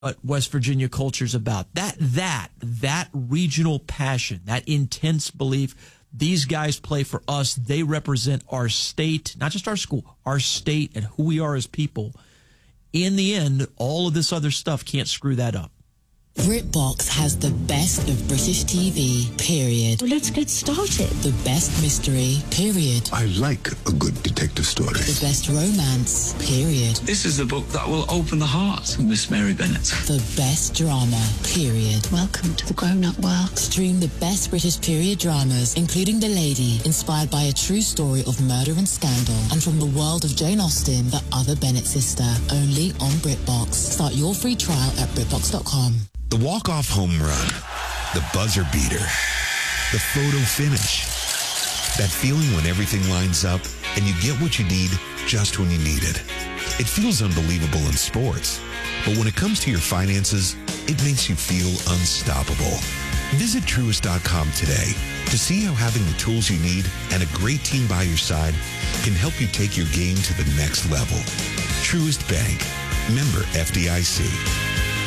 what West Virginia culture's about. That regional passion, that intense belief. These guys play for us. They represent our state, not just our school, our state and who we are as people. In the end, all of this other stuff can't screw that up. BritBox has the best of British TV, period. Well, let's get started. The best mystery, period. I like a good detective story. The best romance, period. This is a book that will open the heart of Miss Mary Bennet. The best drama, period. Welcome to the grown-up world. Stream the best British period dramas, including The Lady, inspired by a true story of murder and scandal, and from the world of Jane Austen, the other Bennet sister, only on BritBox. Start your free trial at BritBox.com. The walk-off home run, the buzzer beater, the photo finish. That feeling when everything lines up and you get what you need just when you need it. It feels unbelievable in sports, but when it comes to your finances, it makes you feel unstoppable. Visit Truist.com today to see how having the tools you need and a great team by your side can help you take your game to the next level. Truist Bank, member FDIC.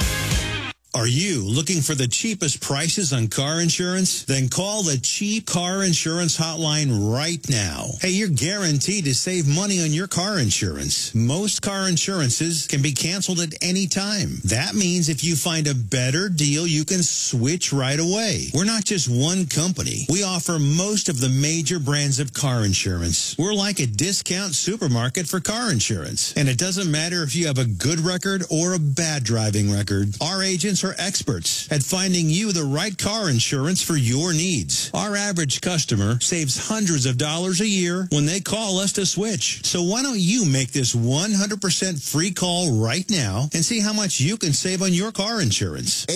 Are you looking for the cheapest prices on car insurance? Then call the Cheap Car Insurance Hotline right now. Hey, you're guaranteed to save money on your car insurance. Most car insurances can be canceled at any time. That means if you find a better deal, you can switch right away. We're not just one company. We offer most of the major brands of car insurance. We're like a discount supermarket for car insurance. And it doesn't matter if you have a good record or a bad driving record. Our agents are experts at finding you the right car insurance for your needs. Our average customer saves hundreds of dollars a year when they call us to switch. So why don't you make this 100% free call right now and see how much you can save on your car insurance?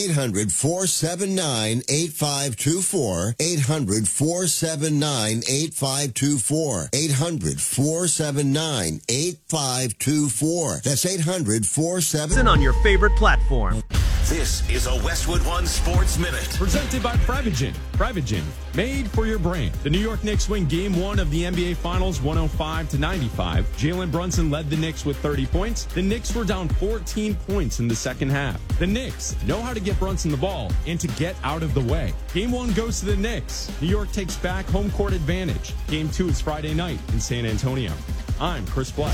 800-479-8524. 800-479-8524. 800-479-8524. That's 800-47. On your favorite platform. This is a Westwood One Sports Minute. Presented by Prevagen. Prevagen, made for your brain. The New York Knicks win Game 1 of the NBA Finals 105-95. Jalen Brunson led the Knicks with 30 points. The Knicks were down 14 points in the second half. The Knicks know how to get Brunson the ball and to get out of the way. Game 1 goes to the Knicks. New York takes back home court advantage. Game 2 is Friday night in San Antonio. I'm Chris Black.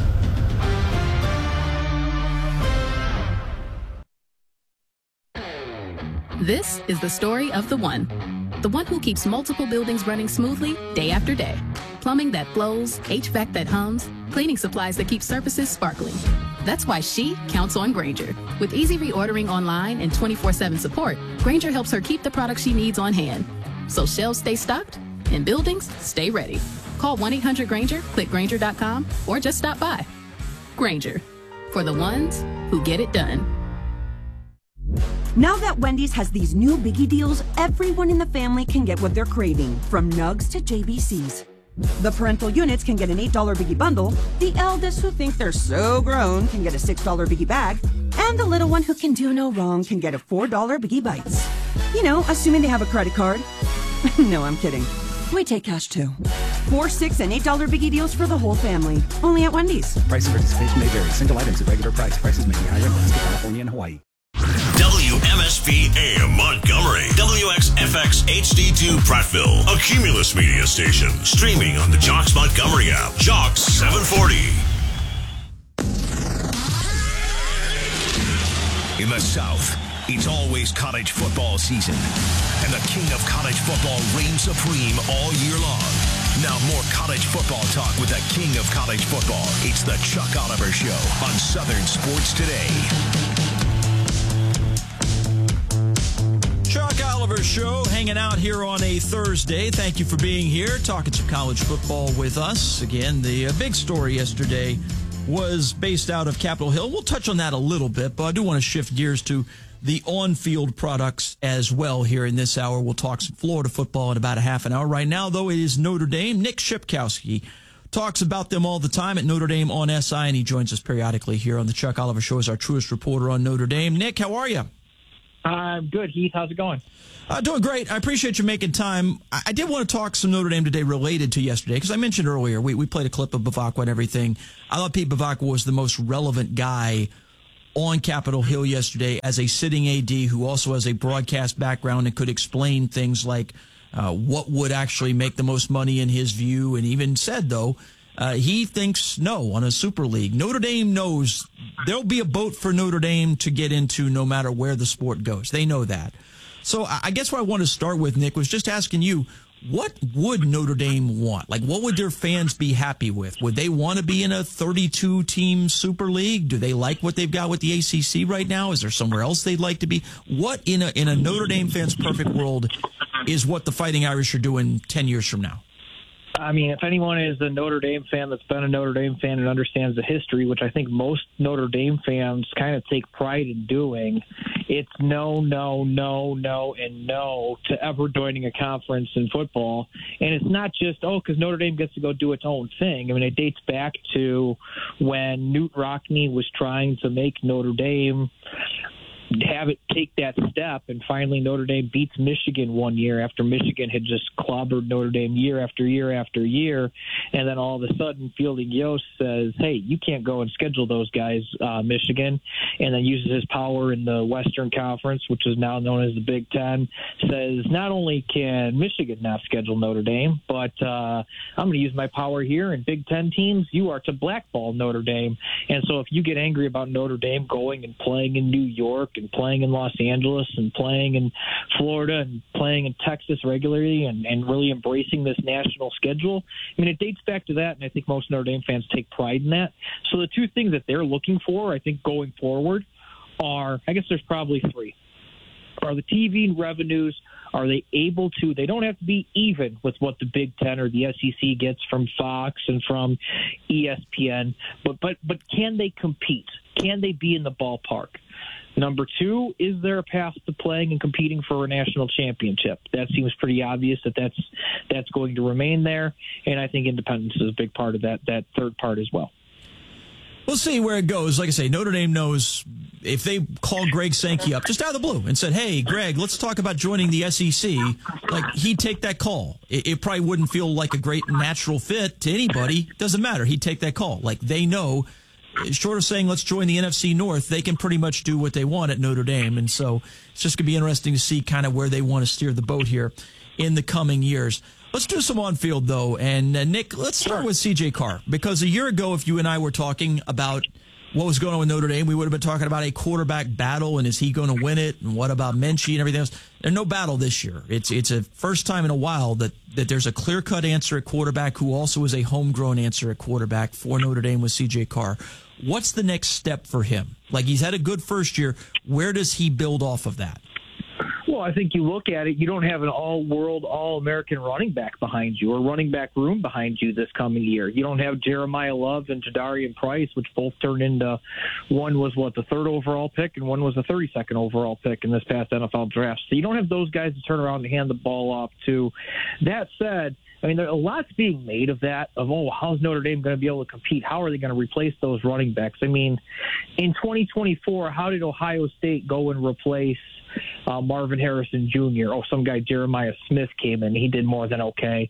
This is the story of the one who keeps multiple buildings running smoothly day after day. Plumbing that flows, HVAC that hums, cleaning supplies that keep surfaces sparkling. That's why she counts on Grainger. With easy reordering online and 24/7 support, Grainger helps her keep the products she needs on hand. So shelves stay stocked and buildings stay ready. Call 1-800-GRAINGER, click Grainger.com, or just stop by. Grainger, for the ones who get it done. Now that Wendy's has these new biggie deals, everyone in the family can get what they're craving, from nugs to JBCs. The parental units can get an $8 biggie bundle, the eldest who think they're so grown can get a $6 biggie bag, and the little one who can do no wrong can get a $4 biggie bites. You know, assuming they have a credit card. No, I'm kidding. We take cash too. 4, 6, and $8 biggie deals for the whole family. Only at Wendy's. Price of participation may vary. Single items at regular price. Prices may be higher in Alaska, California, and Hawaii. WMSP AM Montgomery, WXFX HD2 Prattville, a Cumulus media station, streaming on the Jocks Montgomery app, Jocks 740. In the South, it's always college football season, and the king of college football reigns supreme all year long. Now more college football talk with the king of college football. It's the Chuck Oliver Show on Southern Sports Today. Chuck Oliver Show, hanging out here on a Thursday. Thank you for being here, talking some college football with us. Again, the big story yesterday was based out of Capitol Hill. We'll touch on that a little bit, but I do want to shift gears to the on-field products as well here in this hour. We'll talk some Florida football in about a half an hour. Right now, though, it is Notre Dame. Nick Shipkowski talks about them all the time at Notre Dame on SI, and he joins us periodically here on the Chuck Oliver Show as our truest reporter on Notre Dame. Nick, how are you? I'm good, Heath. How's it going? Doing great. I appreciate you making time. I did want to talk some Notre Dame today related to yesterday, because I mentioned earlier, we played a clip of Bavakwa and everything. I thought Pete Bavakwa was the most relevant guy on Capitol Hill yesterday as a sitting AD who also has a broadcast background and could explain things like what would actually make the most money in his view, and even said, though, he thinks no on a Super League. Notre Dame knows there'll be a boat for Notre Dame to get into no matter where the sport goes. They know that. So I guess what I want to start with, Nick, was just asking you, what would Notre Dame want? Like, what would their fans be happy with? Would they want to be in a 32-team Super League? Do they like what they've got with the ACC right now? Is there somewhere else they'd like to be? What in a Notre Dame fan's perfect world is what the Fighting Irish are doing 10 years from now? I mean, if anyone is a Notre Dame fan that's been a Notre Dame fan and understands the history, which I think most Notre Dame fans kind of take pride in doing, it's no, no, no, no, and no to ever joining a conference in football. And it's not just, because Notre Dame gets to go do its own thing. I mean, it dates back to when Knute Rockne was trying to make Notre Dame have it take that step, and finally Notre Dame beats Michigan one year after Michigan had just clobbered Notre Dame year after year after year, and then all of a sudden Fielding Yost says, hey, you can't go and schedule those guys, Michigan, and then uses his power in the Western Conference, which is now known as the Big Ten, says not only can Michigan not schedule Notre Dame, but I'm going to use my power here, and Big Ten teams, you are to blackball Notre Dame. And so if you get angry about Notre Dame going and playing in New York and playing in Los Angeles and playing in Florida and playing in Texas regularly and really embracing this national schedule, I mean, it dates back to that, and I think most Notre Dame fans take pride in that. So the two things that they're looking for, I think, going forward are, I guess there's probably three. Are the TV revenues, are they able to, they don't have to be even with what the Big Ten or the SEC gets from Fox and from ESPN, but can they compete? Can they be in the ballpark? Number two, is there a path to playing and competing for a national championship? That seems pretty obvious that's going to remain there, and I think independence is a big part of that third part as well. We'll see where it goes. Like I say, Notre Dame knows if they call Greg Sankey up just out of the blue and said, hey, Greg, let's talk about joining the SEC, like, he'd take that call. It probably wouldn't feel like a great natural fit to anybody. Doesn't matter. He'd take that call. Like, they know, short of saying let's join the NFC North, they can pretty much do what they want at Notre Dame. And so it's just going to be interesting to see kind of where they want to steer the boat here in the coming years. Let's do some on-field, though. And, Nick, let's start with C.J. Carr. Because a year ago, if you and I were talking about what was going on with Notre Dame, we would have been talking about a quarterback battle, and is he going to win it, and what about Minchie and everything else. There's no battle this year. It's a first time in a while that there's a clear-cut answer at quarterback who also is a homegrown answer at quarterback for Notre Dame with C.J. Carr. What's the next step for him? Like, he's had a good first year. Where does he build off of that? Well, I think you look at it, you don't have an all-world, all-American running back behind you or running back room behind you this coming year. You don't have Jeremiah Love and Jadarian Price, which both turned into, one was, the third overall pick, and one was the 32nd overall pick in this past NFL draft. So you don't have those guys to turn around and hand the ball off to. That said, I mean, a lot's being made of that, how's Notre Dame going to be able to compete? How are they going to replace those running backs? I mean, in 2024, how did Ohio State go and replace Marvin Harrison Jr.? Some guy, Jeremiah Smith, came in. He did more than okay.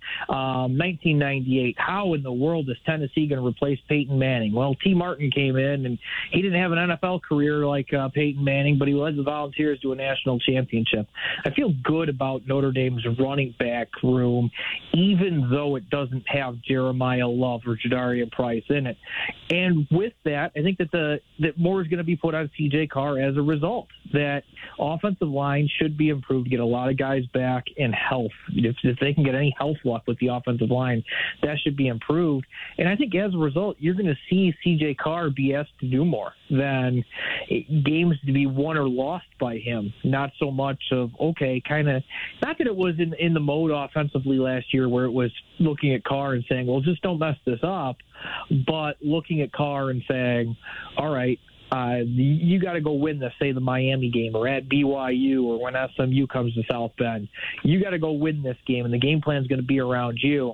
1998, how in the world is Tennessee going to replace Peyton Manning? Well, T. Martin came in, and he didn't have an NFL career like Peyton Manning, but he led the Volunteers to a national championship. I feel good about Notre Dame's running back room, even though it doesn't have Jeremiah Love or Jadarian Price in it. And with that, I think that more is going to be put on C.J. Carr as a result. That offensive line should be improved, get a lot of guys back in health. If they can get any health luck with the offensive line, that should be improved. And I think as a result, you're going to see C.J. Carr be asked to do more than games to be won or lost by him. Not so much of, not that it was in the mode offensively last year where it was looking at Carr and saying, well, just don't mess this up, but looking at Carr and saying, all right, you got to go win the Miami game or at BYU or when SMU comes to South Bend. You got to go win this game, and the game plan is going to be around you.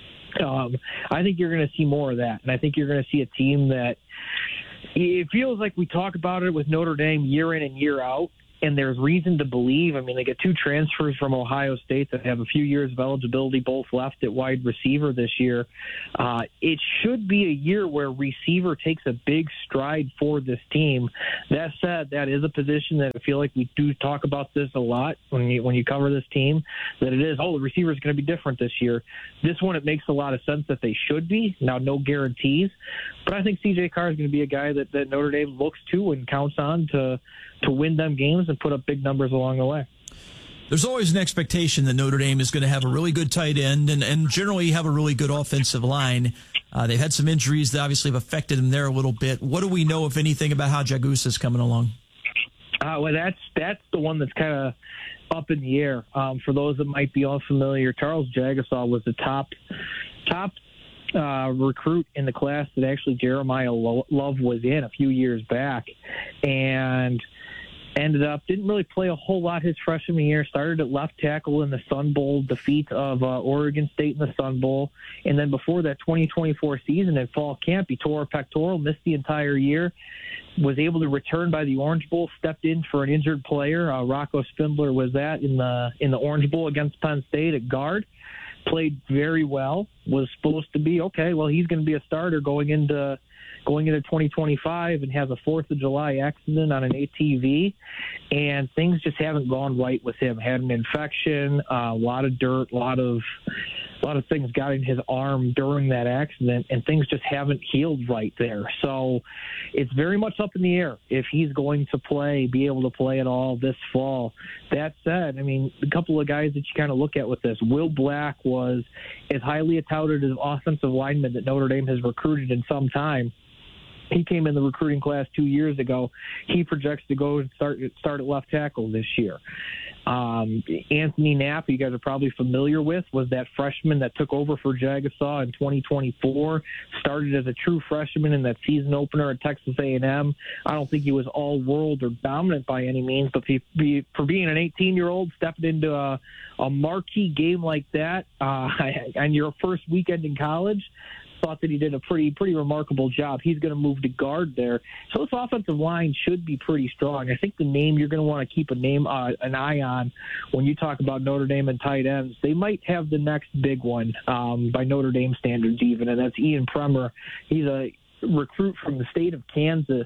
I think you're going to see more of that, and I think you're going to see a team that it feels like we talk about it with Notre Dame year in and year out, and there's reason to believe. I mean, they get 2 transfers from Ohio State that have a few years of eligibility, both left at wide receiver this year. It should be a year where receiver takes a big stride for this team. That said, that is a position that I feel like we do talk about this a lot when you cover this team, that it is, the receiver is going to be different this year. This one, it makes a lot of sense that they should be. Now, no guarantees, but I think C.J. Carr is going to be a guy that Notre Dame looks to and counts on to win them games and put up big numbers along the way. There's always an expectation that Notre Dame is going to have a really good tight end and generally have a really good offensive line. They've had some injuries that obviously have affected them there a little bit. What do we know, if anything, about how Jagusa is coming along? Well, that's the one that's kind of up in the air. For those that might be unfamiliar, Charles Jagusah was the top recruit in the class that actually Jeremiah Love was in a few years back, and ended up didn't really play a whole lot his freshman year. Started at left tackle in the Sun Bowl defeat of Oregon State in the Sun Bowl, and then before that 2024 season at fall camp, he tore a pectoral, missed the entire year. Was able to return by the Orange Bowl, stepped in for an injured player. Rocco Spindler was that in the Orange Bowl against Penn State at guard. Played very well. Was supposed to be okay. Well, he's going to be a starter going into 2025, and has a 4th of July accident on an ATV, and things just haven't gone right with him. Had an infection, a lot of dirt, a lot of things got in his arm during that accident, and things just haven't healed right there. So it's very much up in the air if he's going to be able to play at all this fall. That said, I mean, a couple of guys that you kind of look at with this, Will Black was as highly touted as offensive lineman that Notre Dame has recruited in some time. He came in the recruiting class 2 years ago. He projects to go and start at left tackle this year. Anthony Knapp, you guys are probably familiar with, was that freshman that took over for Jagusah in 2024. Started as a true freshman in that season opener at Texas A&M. I don't think he was all-world or dominant by any means, but for being an 18-year-old, stepping into a marquee game like that on your first weekend in college, thought that he did a pretty remarkable job. He's going to move to guard there. So this offensive line should be pretty strong. I think the name you're going to want to keep an eye on when you talk about Notre Dame and tight ends, they might have the next big one by Notre Dame standards even, and that's Ian Premer. He's a recruit from the state of Kansas.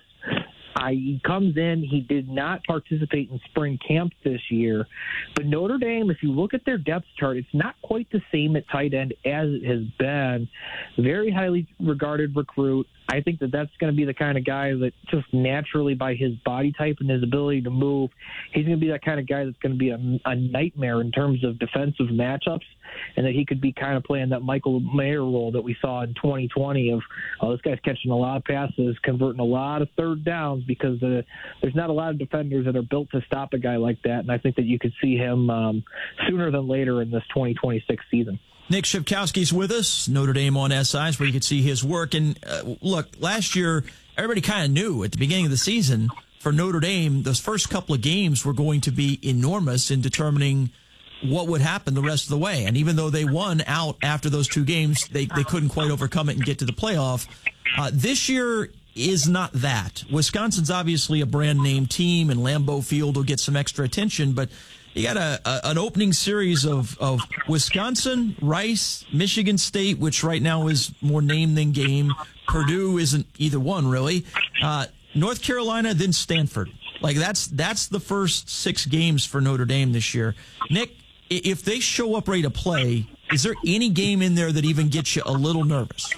He comes in. He did not participate in spring camp this year. But Notre Dame, if you look at their depth chart, it's not quite the same at tight end as it has been. Very highly regarded recruit. I think that's going to be the kind of guy that just naturally, by his body type and his ability to move, he's going to be that kind of guy that's going to be a nightmare in terms of defensive matchups, and that he could be kind of playing that Michael Mayer role that we saw in 2020 of, this guy's catching a lot of passes, converting a lot of third downs, because there's not a lot of defenders that are built to stop a guy like that, and I think that you could see him sooner than later in this 2026 season. Nick Shipkowski's with us, Notre Dame on SIs, where you could see his work. And look, last year, everybody kind of knew at the beginning of the season for Notre Dame, those first couple of games were going to be enormous in determining what would happen the rest of the way. And even though they won out after those 2 games, they couldn't quite overcome it and get to the playoff. This year is not that. Wisconsin's obviously a brand name team, and Lambeau Field will get some extra attention, but you got an opening series of Wisconsin, Rice, Michigan State, which right now is more name than game. Purdue isn't either one, really. North Carolina, then Stanford. Like, that's the first 6 games for Notre Dame this year. Nick, if they show up ready to play, is there any game in there that even gets you a little nervous?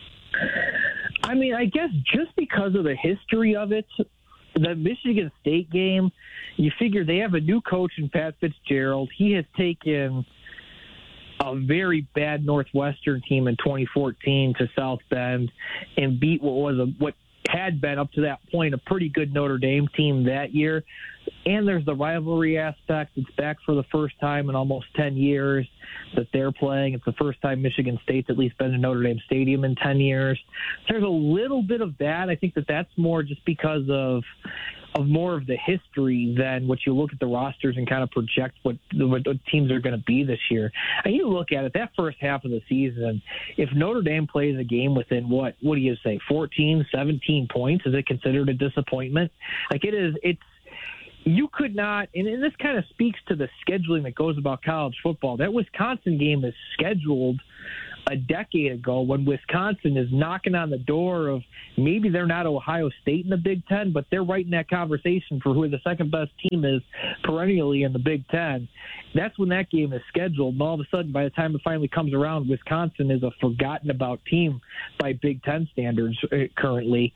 I mean, I guess just because of the history of it, the Michigan State game, you figure they have a new coach in Pat Fitzgerald. He has taken a very bad Northwestern team in 2014 to South Bend and beat what had been up to that point a pretty good Notre Dame team that year. And there's the rivalry aspect. It's back for the first time in almost 10 years that they're playing. It's the first time Michigan State's at least been to Notre Dame Stadium in 10 years. There's a little bit of that. I think that's more just because of more of the history than what you look at the rosters and kind of project what teams are going to be this year. And you look at it, that first half of the season, if Notre Dame plays a game within what do you say, 14, 17 points, is it considered a disappointment? Like, you could not, and this kind of speaks to the scheduling that goes about college football. That Wisconsin game is scheduled a decade ago when Wisconsin is knocking on the door of maybe they're not Ohio State in the Big Ten, but they're right in that conversation for who the second best team is perennially in the Big Ten. That's when that game is scheduled. And all of a sudden, by the time it finally comes around, Wisconsin is a forgotten about team by Big Ten standards currently.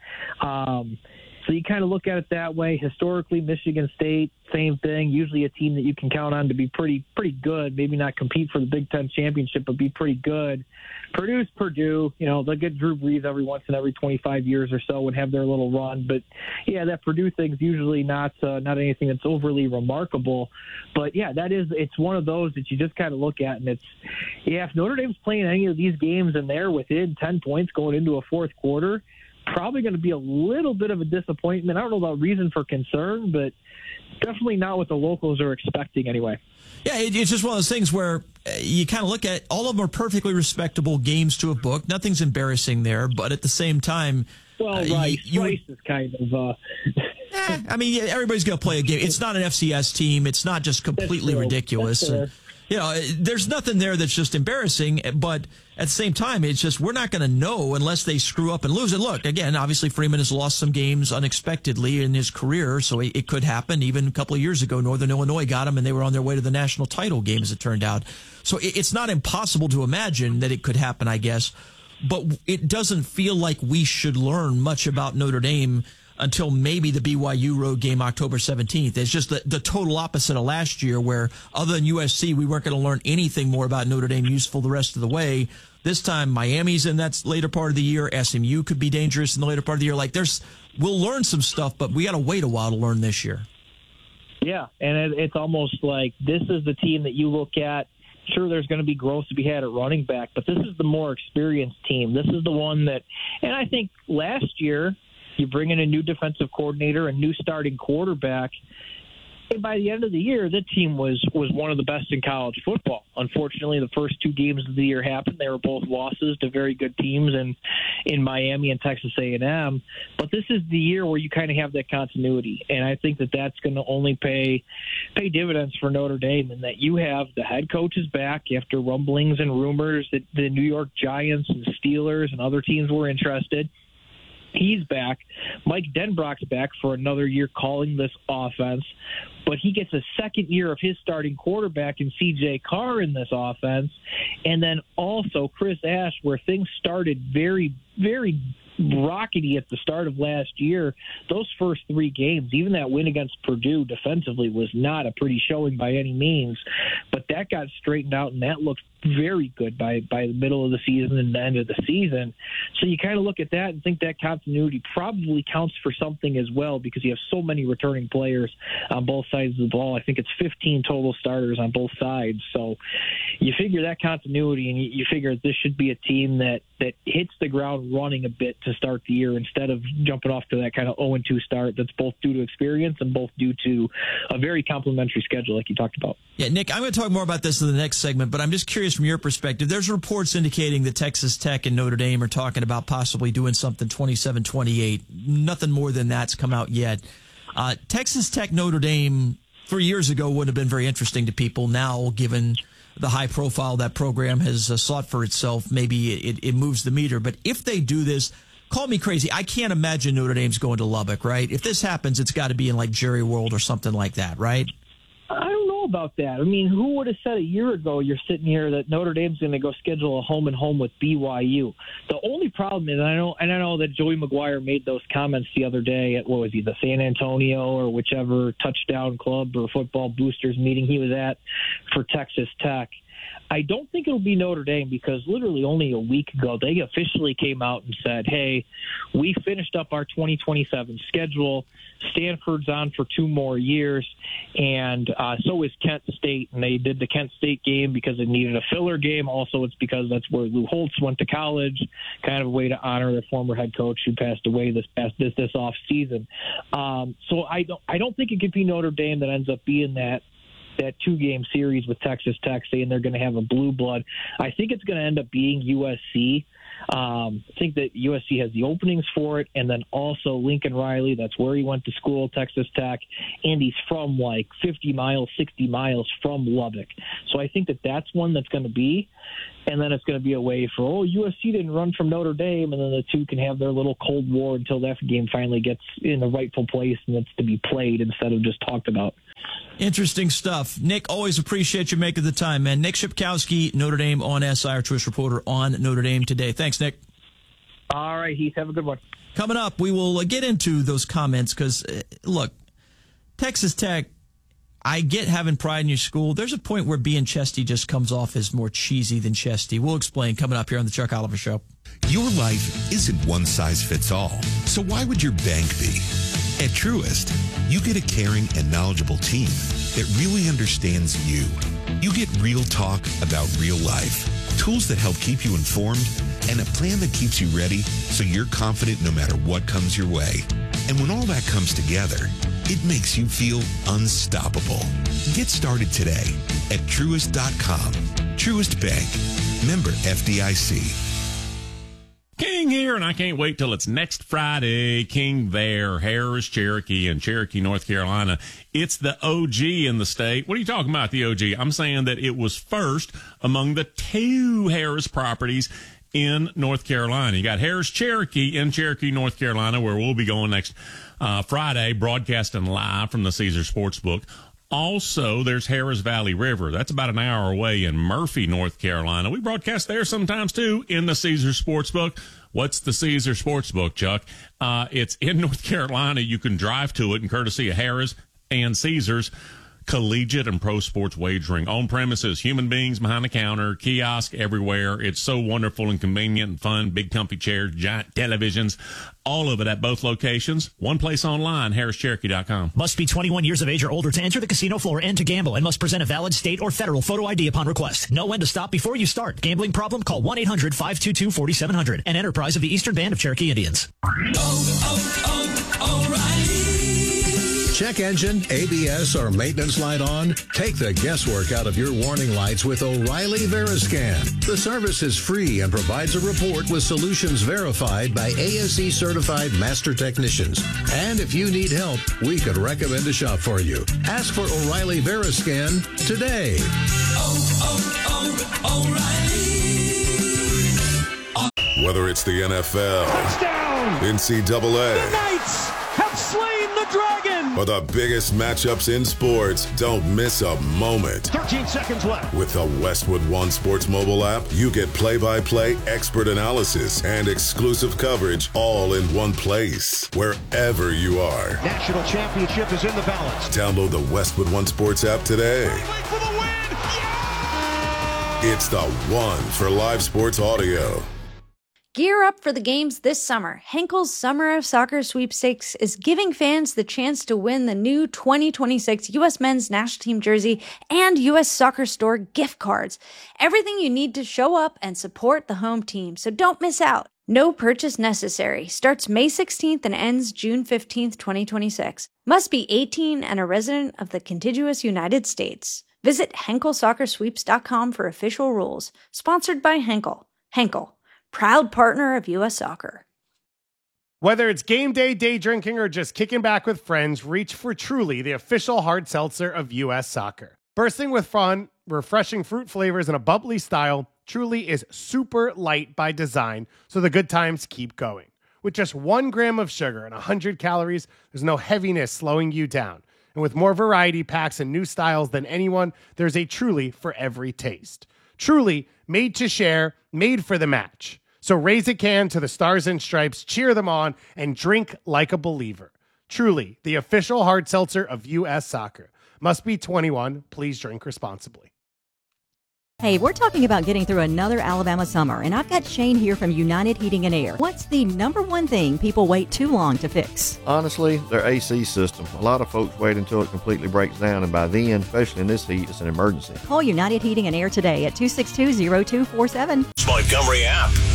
So you kind of look at it that way. Historically, Michigan State, same thing. Usually a team that you can count on to be pretty good. Maybe not compete for the Big Ten championship, but be pretty good. Purdue's Purdue. You know, they'll get Drew Brees every once in every 25 years or so and have their little run. But yeah, that Purdue thing's usually not anything that's overly remarkable. But yeah, it's one of those that you just kind of look at, and it's if Notre Dame's playing any of these games and they're within 10 points going into a fourth quarter, probably going to be a little bit of a disappointment. I don't know about reason for concern, but definitely not what the locals are expecting anyway. Yeah, it's just one of those things where you kind of look at all of them are perfectly respectable games to a book. Nothing's embarrassing there, but at the same time, Rice is kind of. I mean, everybody's going to play a game. It's not an FCS team. It's not just completely ridiculous. You know, there's nothing there that's just embarrassing, but at the same time, it's just we're not going to know unless they screw up and lose. And look, again, obviously Freeman has lost some games unexpectedly in his career, so it could happen. Even a couple of years ago, Northern Illinois got him, and they were on their way to the national title game, as it turned out. So it's not impossible to imagine that it could happen, I guess, but it doesn't feel like we should learn much about Notre Dame until maybe the BYU road game October 17th. It's just the total opposite of last year where, other than USC, we weren't going to learn anything more about Notre Dame useful the rest of the way. This time, Miami's in that later part of the year. SMU could be dangerous in the later part of the year. We'll learn some stuff, but we got to wait a while to learn this year. Yeah, and it's almost like this is the team that you look at. Sure, there's going to be growth to be had at running back, but this is the more experienced team. This is the one that, and I think last year, you bring in a new defensive coordinator, a new starting quarterback, and by the end of the year, the team was one of the best in college football. Unfortunately, the first two games of the year happened. They were both losses to very good teams in Miami and Texas A&M. But this is the year where you kind of have that continuity, and I think that that's going to only pay dividends for Notre Dame, and that you have the head coach is back after rumblings and rumors that the New York Giants and Steelers and other teams were interested. He's back. Mike Denbrock's back for another year calling this offense, but he gets a second year of his starting quarterback in C.J. Carr in this offense. And then also Chris Ash, where things started very, very rockety at the start of last year. Those first three games, even that win against Purdue defensively was not a pretty showing by any means, but that got straightened out, and that looked very good by the middle of the season and the end of the season. So you kind of look at that and think that continuity probably counts for something as well, because you have so many returning players on both sides of the ball. I think it's 15 total starters on both sides. So you figure that continuity, and you figure this should be a team that hits the ground running a bit to start the year instead of jumping off to that kind of 0-2 start that's both due to experience and both due to a very complimentary schedule like you talked about. Yeah, Nick, I'm going to talk more about this in the next segment, but I'm just curious from your perspective. There's reports indicating that Texas Tech and Notre Dame are talking about possibly doing something 27-28. Nothing more than that's come out yet. Texas Tech, Notre Dame 3 years ago wouldn't have been very interesting to people. Now, given the high profile that program has sought for itself, maybe it moves the meter. But if they do this, call me crazy, I can't imagine Notre Dame's going to Lubbock, right? If this happens, it's got to be in like Jerry World or something like that, right? I don't know about that. I mean, who would have said a year ago you're sitting here that Notre Dame's going to go schedule a home and home with BYU? The only problem is, I know that Joey McGuire made those comments the other day at, what was he, the San Antonio or whichever touchdown club or football boosters meeting he was at for Texas Tech. I don't think it'll be Notre Dame, because literally only a week ago they officially came out and said, hey, we finished up our 2027 schedule. Stanford's on for 2 more years, and so is Kent State. And they did the Kent State game because it needed a filler game. Also, it's because that's where Lou Holtz went to college, kind of a way to honor their former head coach who passed away this off season. So I don't think it could be Notre Dame that ends up being that 2-game series with Texas Tech, saying they're going to have a blue blood. I think it's going to end up being USC, I think that USC has the openings for it, and then also Lincoln Riley, that's where he went to school, Texas Tech, and he's from like 50 miles, 60 miles from Lubbock. So I think that that's one that's going to be, and then it's going to be a way for, USC didn't run from Notre Dame, and then the two can have their little Cold War until that game finally gets in the rightful place and it's to be played instead of just talked about. Interesting stuff. Nick, always appreciate you making the time, man. Nick Shipkowski, Notre Dame on SI, our Truist reporter on Notre Dame today. Thanks, Nick. All right, Heath. Have a good one. Coming up, we will get into those comments because, look, Texas Tech, I get having pride in your school. There's a point where being Chesty just comes off as more cheesy than Chesty. We'll explain coming up here on the Chuck Oliver Show. Your life isn't one size fits all, so why would your bank be? At Truist, you get a caring and knowledgeable team that really understands you. You get real talk about real life, tools that help keep you informed, and a plan that keeps you ready so you're confident no matter what comes your way. And when all that comes together, it makes you feel unstoppable. Get started today at Truist.com. Truist Bank. Member FDIC. King here, and I can't wait till it's next Friday. King there, Harris, Cherokee, and Cherokee, North Carolina. It's the OG in the state. What are you talking about, the OG? I'm saying that it was first among the 2 Harris properties in North Carolina. You got Harris Cherokee in Cherokee, North Carolina, where we'll be going next Friday, broadcasting live from the Caesar Sportsbook. Also, there's Harris Valley River. That's about an hour away in Murphy, North Carolina. We broadcast there sometimes, too, in the Caesar Sportsbook. What's the Caesar Sportsbook, Chuck? It's in North Carolina. You can drive to it, and courtesy of Harris and Caesars, collegiate and pro sports wagering. On premises, human beings behind the counter, kiosk everywhere. It's so wonderful and convenient and fun. Big comfy chairs, giant televisions, all of it at both locations. One place online, HarrisCherokee.com. Must be 21 years of age or older to enter the casino floor and to gamble, and must present a valid state or federal photo ID upon request. Know when to stop before you start. Gambling problem? Call 1-800-522-4700. An enterprise of the Eastern Band of Cherokee Indians. O'Reilly. Check engine, ABS, or maintenance light on? Take the guesswork out of your warning lights with O'Reilly Veriscan. The service is free and provides a report with solutions verified by ASE certified master technicians. And if you need help, we could recommend a shop for you. Ask for O'Reilly Veriscan today. O'Reilly. Whether it's the NFL, touchdown, NCAA, the Knights have slain the dragon, or the biggest matchups in sports, don't miss a moment. 13 seconds left. With the Westwood One Sports mobile app, you get play-by-play expert analysis and exclusive coverage all in one place, wherever you are. National championship is in the balance. Download the Westwood One Sports app today. For the win! Yeah! It's the one for live sports audio. Gear up for the games this summer. Henkel's Summer of Soccer Sweepstakes is giving fans the chance to win the new 2026 U.S. Men's National Team jersey and U.S. Soccer Store gift cards. Everything you need to show up and support the home team, so don't miss out. No purchase necessary. Starts May 16th and ends June 15th, 2026. Must be 18 and a resident of the contiguous United States. Visit HenkelSoccerSweeps.com for official rules. Sponsored by Henkel. Henkel, proud partner of U.S. Soccer. Whether it's game day, day drinking, or just kicking back with friends, reach for Truly, the official hard seltzer of U.S. Soccer. Bursting with fun, refreshing fruit flavors, and a bubbly style, Truly is super light by design, so the good times keep going. With just 1 gram of sugar and 100 calories, there's no heaviness slowing you down. And with more variety packs and new styles than anyone, there's a Truly for every taste. Truly, made to share, made for the match. So raise a can to the Stars and Stripes, cheer them on, and drink like a believer. Truly, the official hard seltzer of U.S. Soccer. Must be 21. Please drink responsibly. Hey, we're talking about getting through another Alabama summer, and I've got Shane here from United Heating and Air. What's the number one thing people wait too long to fix? Honestly, their AC system. A lot of folks wait until it completely breaks down, and by then, especially in this heat, it's an emergency. Call United Heating and Air today at 262-0247. Montgomery app.